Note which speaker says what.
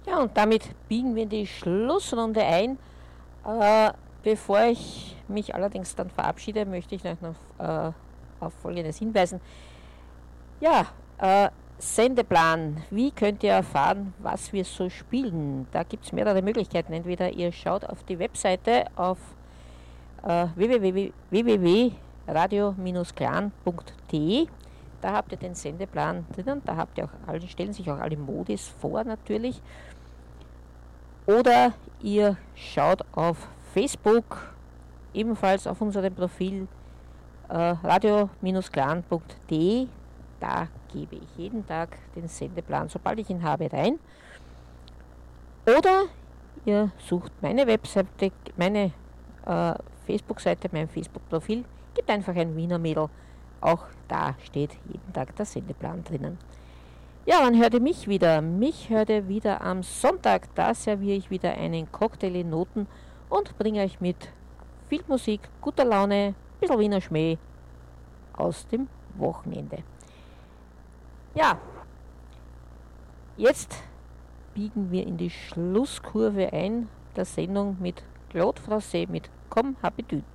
Speaker 1: Ja, und damit biegen wir in die Schlussrunde ein. Bevor ich mich allerdings dann verabschiede, möchte ich noch auf Folgendes hinweisen. Ja, Sendeplan. Wie könnt ihr erfahren, was wir so spielen? Da gibt es mehrere Möglichkeiten. Entweder ihr schaut auf die Webseite auf www.radio-clan.de. Da habt ihr den Sendeplan drinnen. Da habt ihr auch stellen sich auch alle Modis vor natürlich. Oder ihr schaut auf Facebook, ebenfalls auf unserem Profil radio-clan.de. Da gebe ich jeden Tag den Sendeplan, sobald ich ihn habe, rein. Oder ihr sucht meine Webseite, meine Facebook-Seite, mein Facebook-Profil, gebt einfach ein Wiener Mädel. Auch da steht jeden Tag der Sendeplan drinnen. Ja, wann hört ihr mich wieder? Mich hört ihr wieder am Sonntag. Da serviere ich wieder einen Cocktail in Noten und bringe euch mit viel Musik, guter Laune, ein bisschen Wiener Schmäh aus dem Wochenende. Ja, jetzt biegen wir in die Schlusskurve ein der Sendung mit Claude Francais mit Komm, Habitüt.